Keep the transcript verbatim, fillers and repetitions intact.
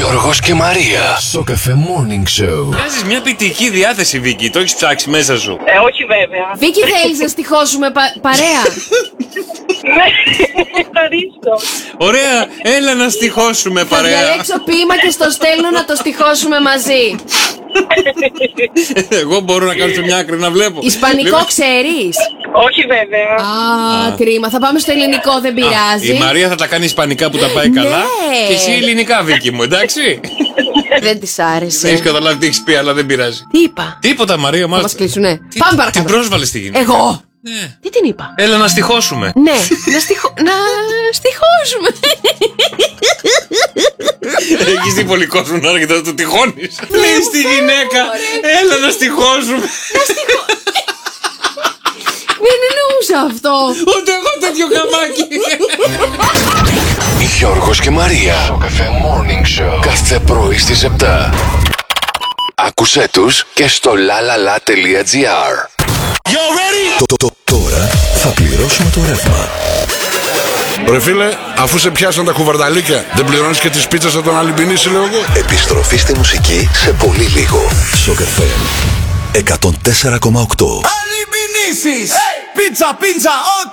Γιώργος και Μαρία. Σοκαφέ Morning Show. Βγάζεις μια ποιητική διάθεση, Βίκυ. Το έχεις ψάξει μέσα σου. Ε, όχι βέβαια. Βίκυ, θέλεις να στοιχώσουμε πα- παρέα? Ναι, ευχαριστώ. Ωραία, έλα να στοιχώσουμε Θα παρέα. διαλέξω ποίημα και στο στέλνω να το στοιχώσουμε μαζί. Εγώ μπορώ να κάνω σε μια άκρη να βλέπω. Ισπανικό Λοιπόν, Όχι ξέρεις? βέβαια. Α, κρίμα. Θα πάμε στο ελληνικό, δεν πειράζει. η Μαρία θα τα κάνει ισπανικά που τα πάει Ναι. καλά. Και εσύ ελληνικά, Βίκυ μου, εντάξει. Δεν της Δεν άρεσε. έχεις καταλάβει τι έχεις πει, αλλά δεν πειράζει. Τι είπα? Τίποτα, Μαρία, Θα μας μάλιστα. κλείσουνε. Τι- Πάμε Την παρακάτω. πρόσβαλες τη γυναίκα. Εγώ. Ναι. Τι την είπα? Έλα να στοιχώσουμε. Ναι, να, στοιχω... να στοιχώσουμε. Έχεις δει πολύ κόσμο να έρχεται να του τυχώνεις. Λέει στη γυναίκα, έλα να στοιχώσουμε. Δεν εννοούσα αυτό. Ούτε εγώ τέτοιο καμάκι. Γιώργος και Μαρία. Σοκαφέ Morning Show. Κάθε πρωί στις επτά. Άκουσέ τους και στο lalala.gr. Το, το, το, τώρα θα πληρώσουμε το ρεύμα. Ρε φίλε, αφού σε πιάσαν τα κουβαρδαλίκια, δεν πληρώνεις και τις πίτσες θα τον αλυμπινίσει, λέω εγώ. Επιστροφή στη μουσική σε πολύ λίγο. Σοκαφέ εκατόν τέσσερα κόμμα οκτώ. Αλυμπινήσεις! Πίτσα, πίτσα,